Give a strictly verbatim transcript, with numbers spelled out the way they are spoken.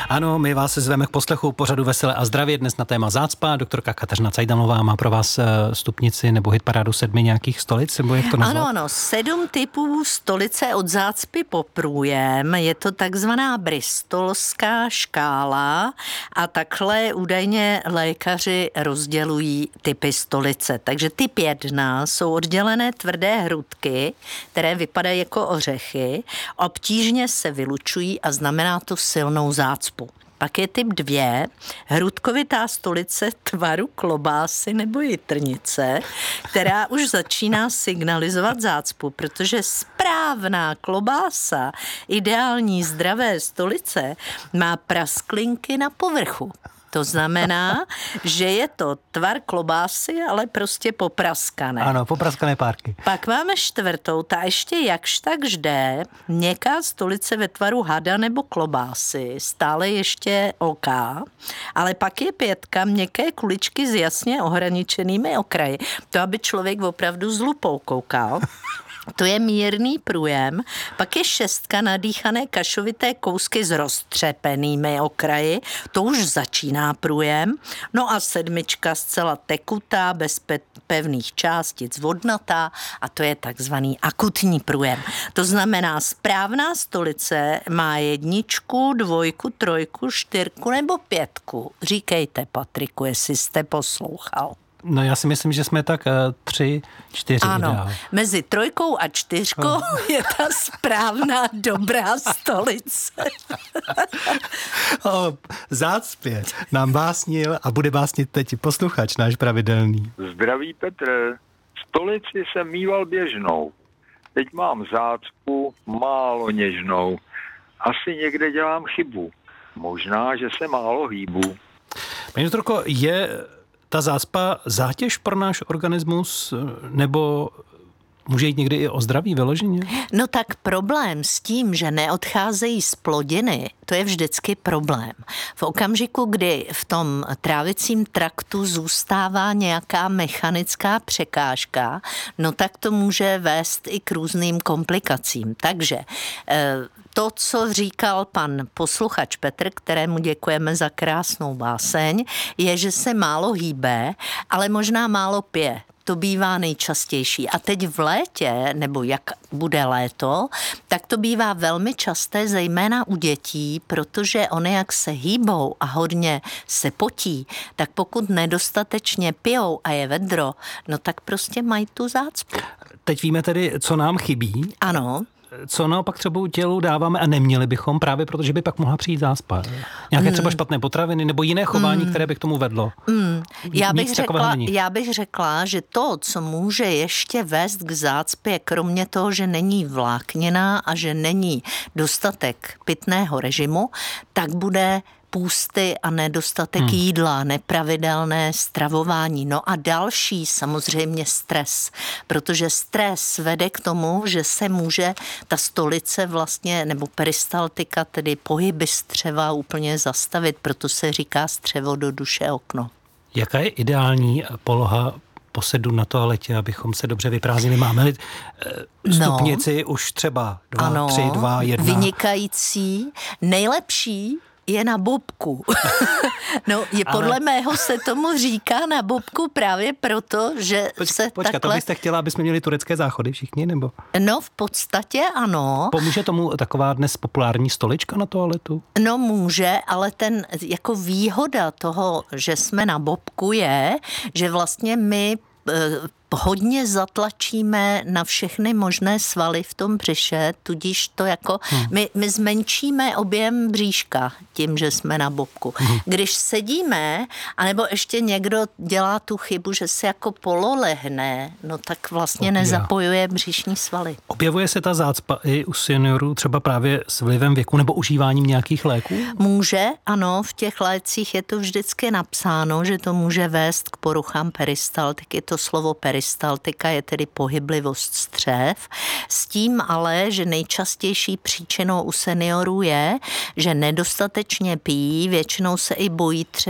Ano, my vás zveme k poslechu pořadu Veselé a zdravě. Dnes na téma zácpa. Doktorka Kateřina Cajdalová má pro vás stupnici nebo hitparádu sedmi nějakých stolic, nebo jak to nazvat? Ano, ano, sedm typů stolice od zácpy po průjem. Je to takzvaná bristolská škála a takhle údajně lékaři rozdělují typy stolice. Takže typ jedna jsou oddělené tvrdé hrudky, které vypadají jako ořechy, obtížně se vylučují a znamená to silnou zácpu. Pak je typ dvě, hrudkovitá stolice tvaru klobásy nebo jitrnice, která už začíná signalizovat zácpu, protože správná klobása, ideální zdravé stolice, má prasklinky na povrchu. To znamená, že je to tvar klobásy, ale prostě popraskané. Ano, popraskané párky. Pak máme čtvrtou, ta ještě jakž tak jde, měkká stolice ve tvaru hada nebo klobásy, stále ještě OK, ale pak je pětka, měkké kuličky s jasně ohraničenými okraji. To, aby člověk opravdu s lupou koukal. To je mírný průjem, pak je šestka, nadýchané kašovité kousky s roztřepenými okraji, to už začíná průjem, no a sedmička zcela tekutá, bez pevných částic, vodnatá a to je takzvaný akutní průjem. To znamená, správná stolice má jedničku, dvojku, trojku, čtyřku nebo pětku. Říkejte, Patriku, jestli jste poslouchal. No já si myslím, že jsme tak uh, tři, čtyři. Ano, ideál. Mezi trojkou a čtyřkou oh. je ta správná dobrá stolice. O zácpě nám básnil a bude básnit teď posluchač náš pravidelný. Zdraví Petr, stolici jsem mýval běžnou. Teď mám zácpu málo něžnou. Asi někde dělám chybu. Možná, že se málo hýbu. Paní doktorko, je ta zácpa zátěž pro náš organismus, nebo může jít někdy i o zdraví vyloženě? No tak problém s tím, že neodcházejí z plodiny, to je vždycky problém. V okamžiku, kdy v tom trávicím traktu zůstává nějaká mechanická překážka, no tak to může vést i k různým komplikacím. Takže to, co říkal pan posluchač Petr, kterému děkujeme za krásnou báseň, je, že se málo hýbe, ale možná málo pije. To bývá nejčastější. A teď v létě, nebo jak bude léto, tak to bývá velmi časté, zejména u dětí, protože oni jak se hýbou a hodně se potí, tak pokud nedostatečně pijou a je vedro, no tak prostě mají tu zácpu. Teď víme tedy, co nám chybí. Ano. Co naopak třeba tělu dáváme a neměli bychom, právě protože by pak mohla přijít zácpa. Nějaké třeba špatné potraviny nebo jiné chování, mm. které by k tomu vedlo. Mm. Já, bych řekla, já bych řekla, že to, co může ještě vést k zácpě, kromě toho, že není vláknina a že není dostatek pitného režimu, tak bude půsty a nedostatek hmm. jídla, nepravidelné stravování. No a další samozřejmě stres, protože stres vede k tomu, že se může ta stolice vlastně, nebo peristaltika, tedy pohyby střeva úplně zastavit, proto se říká střevo do duše okno. Jaká je ideální poloha posedu na toaletě, abychom se dobře vyprázdnili? Máme-li stupnici no. už třeba dva, ano, tři, dva, jedna? Vynikající, nejlepší je na bobku. No, je podle Ale... mého se tomu říká na bobku právě proto, že Poč, se počka, takhle... to byste chtěla, aby jsme měli turecké záchody všichni, nebo? No, v podstatě ano. Pomůže tomu taková dnes populární stolička na toaletu? No, může, ale ten jako výhoda toho, že jsme na bobku je, že vlastně my hodně zatlačíme na všechny možné svaly v tom břiše, tudíž to jako, hmm. my, my zmenšíme objem bříška tím, že jsme na bobku. Hmm. Když sedíme, anebo ještě někdo dělá tu chybu, že se jako pololehne, no tak vlastně Obja. nezapojuje břišní svaly. Objevuje se ta zácpa i u seniorů třeba právě s vlivem věku nebo užíváním nějakých léků? Může, ano, v těch lécích je to vždycky napsáno, že to může vést k poruchám peristaltiky. To slovo peristaltika je tedy pohyblivost střev. S tím ale, že nejčastější příčinou u seniorů je, že nedostatečně pijí, většinou se i bojí třeba